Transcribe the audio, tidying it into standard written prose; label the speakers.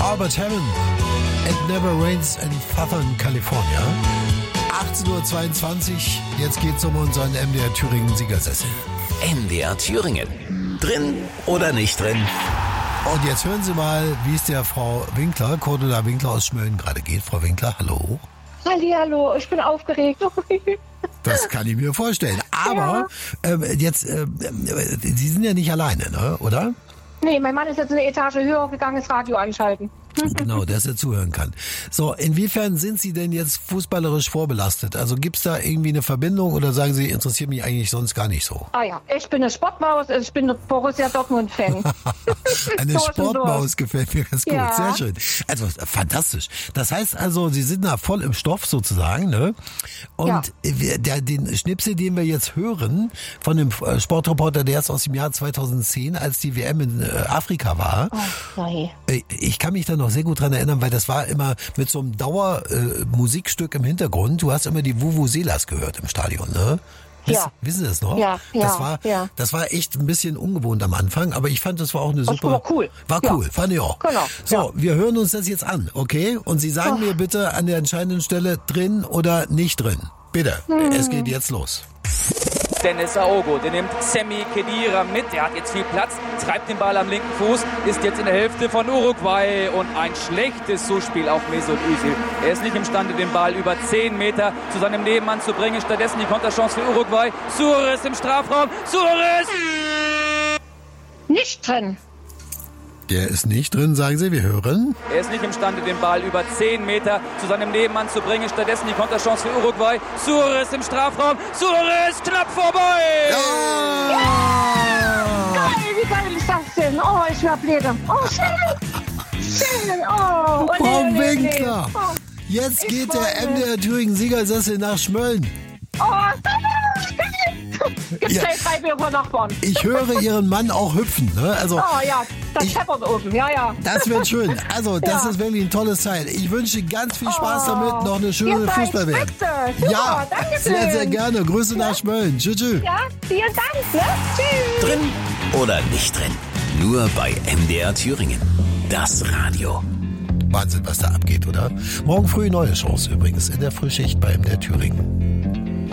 Speaker 1: Albert Hammond. It Never Rains in Southern California. 18.22 Uhr, jetzt geht's um unseren MDR Thüringen Siegersessel.
Speaker 2: MDR Thüringen. Drin oder nicht drin?
Speaker 1: Und jetzt hören Sie mal, wie es der Frau Winkler, Cordula Winkler aus Schmölln gerade geht. Frau Winkler, hallo.
Speaker 3: Hallihallo, ich bin aufgeregt.
Speaker 1: Das kann ich mir vorstellen. Aber jetzt, Sie sind ja nicht alleine, ne? Oder?
Speaker 3: Nee, mein Mann ist jetzt eine Etage höher gegangen, das Radio anschalten.
Speaker 1: Genau, dass er zuhören kann. So, inwiefern sind Sie denn jetzt fußballerisch vorbelastet? Also gibt's da irgendwie eine Verbindung oder sagen Sie, interessiert mich eigentlich sonst gar nicht so?
Speaker 3: Ah ja, ich bin eine Sportmaus, ich bin Borussia Dortmund-Fan.
Speaker 1: Eine Sportmaus gefällt mir ganz gut,
Speaker 3: Ja.
Speaker 1: sehr schön. Also fantastisch. Das heißt also, Sie sind da voll im Stoff sozusagen, ne? Und den Schnipsel, den wir jetzt hören von dem Sportreporter, der ist aus dem Jahr 2010, als die WM in Afrika war.
Speaker 3: Oh, sorry.
Speaker 1: Ich kann mich da noch sehr gut dran erinnern, weil das war immer mit so einem Dauermusikstück im Hintergrund. Du hast immer die Vuvuzelas gehört im Stadion, ne?
Speaker 3: Ja.
Speaker 1: Wissen Sie das noch?
Speaker 3: Ja,
Speaker 1: Das war echt ein bisschen ungewohnt am Anfang, aber ich fand, das war auch eine super...
Speaker 3: war cool.
Speaker 1: War cool, fand ich auch.
Speaker 3: Genau.
Speaker 1: So, wir hören uns das jetzt an, okay? Und Sie sagen mir bitte an der entscheidenden Stelle drin oder nicht drin. Bitte, es geht jetzt los.
Speaker 4: Dennis Aogo, der nimmt Sammy Khedira mit, der hat jetzt viel Platz, treibt den Ball am linken Fuß, ist jetzt in der Hälfte von Uruguay und ein schlechtes Zuspiel auf Mesut Özil. Er ist nicht imstande, den Ball über 10 Meter zu seinem Nebenmann zu bringen, stattdessen die Konterchance für Uruguay. Suarez im Strafraum, Suarez!
Speaker 3: Nicht drin.
Speaker 1: Der ist nicht drin, sagen Sie, wir hören.
Speaker 4: Er ist nicht imstande, den Ball über 10 Meter zu seinem Nebenmann zu bringen, stattdessen die Konterchance für Uruguay. Suarez im Strafraum, Suarez knapp vorbei!
Speaker 3: Geil, wie geil ist das denn? Oh, ich werde blöde. Oh, schön. Schön. Oh,
Speaker 1: Frau Winkler,
Speaker 3: Oh,
Speaker 1: jetzt
Speaker 3: Ich
Speaker 1: geht
Speaker 3: freu
Speaker 1: der
Speaker 3: mich.
Speaker 1: MDR Thüringen Siegersessel nach Schmölln.
Speaker 3: oh, Gibt's
Speaker 1: Ja.
Speaker 3: gleich 3 Bier von Nachbarn.
Speaker 1: Ich höre Ihren Mann auch hüpfen, ne? Also,
Speaker 3: Oh ja, das
Speaker 1: Ich-
Speaker 3: scheppert oben. Ja.
Speaker 1: das wird schön. Also, das
Speaker 3: Ja.
Speaker 1: ist wirklich ein tolles Teil. Ich wünsche ganz viel Spaß damit, noch eine
Speaker 3: Ihr
Speaker 1: schöne
Speaker 3: seid
Speaker 1: Fußball-WM.
Speaker 3: spitze. Super,
Speaker 1: Ja,
Speaker 3: danke
Speaker 1: sehr,
Speaker 3: schön.
Speaker 1: sehr gerne. Grüße nach Schmölln. Tschüss.
Speaker 3: Ja, vielen Dank. Ne? Tschüss.
Speaker 2: Drin oder nicht drin? Nur bei MDR Thüringen. Das Radio.
Speaker 1: Wahnsinn, was da abgeht, oder? Morgen früh neue Chance übrigens in der Frühschicht bei MDR Thüringen.